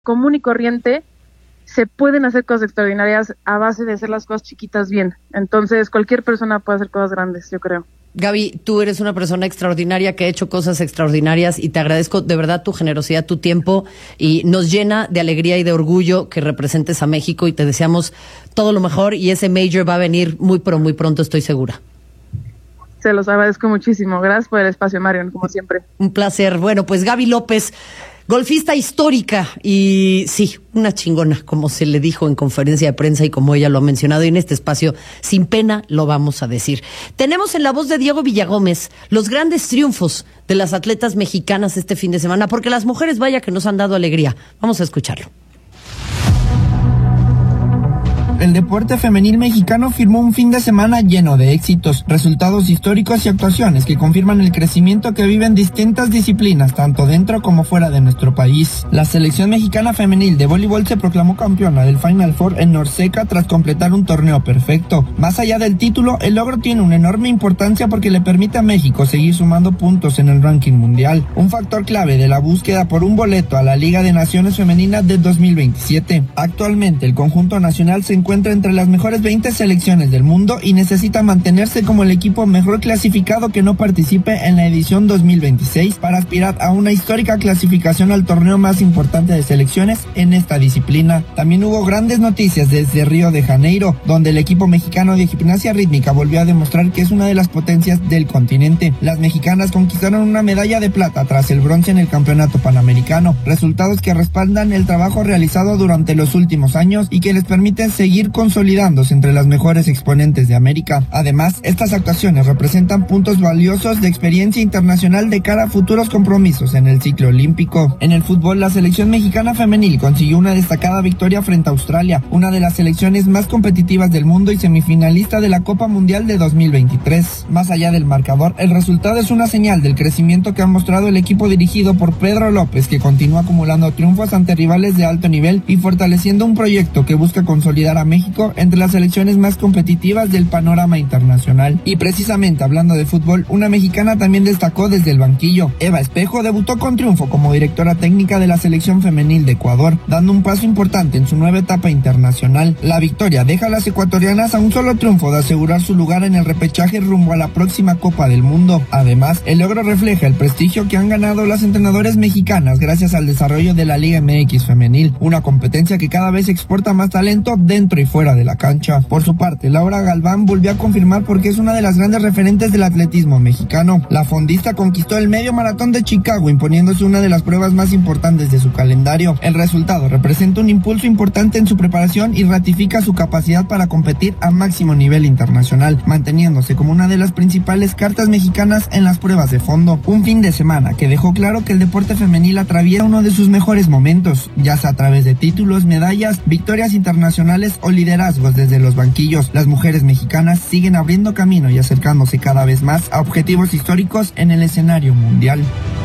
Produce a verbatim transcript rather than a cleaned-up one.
común y corriente se pueden hacer cosas extraordinarias a base de hacer las cosas chiquitas bien. Entonces, cualquier persona puede hacer cosas grandes, yo creo. Gaby, tú eres una persona extraordinaria que ha hecho cosas extraordinarias y te agradezco de verdad tu generosidad, tu tiempo, y nos llena de alegría y de orgullo que representes a México, y te deseamos todo lo mejor, y ese major va a venir muy pero muy pronto, estoy segura. Se los agradezco muchísimo. Gracias por el espacio, Marion, como siempre. Un placer. Bueno, pues Gaby López, golfista histórica y sí, una chingona, como se le dijo en conferencia de prensa y como ella lo ha mencionado, y en este espacio sin pena lo vamos a decir. Tenemos en la voz de Diego Villagómez los grandes triunfos de las atletas mexicanas este fin de semana, porque las mujeres, vaya que nos han dado alegría. Vamos a escucharlo. El deporte femenil mexicano firmó un fin de semana lleno de éxitos, resultados históricos y actuaciones que confirman el crecimiento que viven distintas disciplinas, tanto dentro como fuera de nuestro país. La selección mexicana femenil de voleibol se proclamó campeona del Final Four en Norseca tras completar un torneo perfecto. Más allá del título, el logro tiene una enorme importancia porque le permite a México seguir sumando puntos en el ranking mundial, un factor clave de la búsqueda por un boleto a la Liga de Naciones Femenina de dos mil veintisiete. Actualmente, el conjunto nacional se encuentra encuentra entre las mejores veinte selecciones del mundo y necesita mantenerse como el equipo mejor clasificado que no participe en la edición dos mil veintiséis para aspirar a una histórica clasificación al torneo más importante de selecciones en esta disciplina. También hubo grandes noticias desde Río de Janeiro, donde el equipo mexicano de gimnasia rítmica volvió a demostrar que es una de las potencias del continente. Las mexicanas conquistaron una medalla de plata tras el bronce en el campeonato panamericano, resultados que respaldan el trabajo realizado durante los últimos años y que les permiten seguir consolidándose entre las mejores exponentes de América. Además, estas actuaciones representan puntos valiosos de experiencia internacional de cara a futuros compromisos en el ciclo olímpico. En el fútbol, la selección mexicana femenil consiguió una destacada victoria frente a Australia, una de las selecciones más competitivas del mundo y semifinalista de la Copa Mundial de dos mil veintitrés. Más allá del marcador, el resultado es una señal del crecimiento que ha mostrado el equipo dirigido por Pedro López, que continúa acumulando triunfos ante rivales de alto nivel y fortaleciendo un proyecto que busca consolidar a México entre las selecciones más competitivas del panorama internacional. Y precisamente hablando de fútbol, una mexicana también destacó desde el banquillo. Eva Espejo debutó con triunfo como directora técnica de la selección femenil de Ecuador, dando un paso importante en su nueva etapa internacional. La victoria deja a las ecuatorianas a un solo triunfo de asegurar su lugar en el repechaje rumbo a la próxima Copa del Mundo. Además, el logro refleja el prestigio que han ganado las entrenadoras mexicanas gracias al desarrollo de la Liga M X femenil, una competencia que cada vez exporta más talento dentro y fuera de la cancha. Por su parte, Laura Galván volvió a confirmar porque es una de las grandes referentes del atletismo mexicano. La fondista conquistó el medio maratón de Chicago, imponiéndose una de las pruebas más importantes de su calendario. El resultado representa un impulso importante en su preparación y ratifica su capacidad para competir a máximo nivel internacional, manteniéndose como una de las principales cartas mexicanas en las pruebas de fondo. Un fin de semana que dejó claro que el deporte femenil atraviesa uno de sus mejores momentos, ya sea a través de títulos, medallas, victorias internacionales o liderazgos desde los banquillos. Las mujeres mexicanas siguen abriendo camino y acercándose cada vez más a objetivos históricos en el escenario mundial.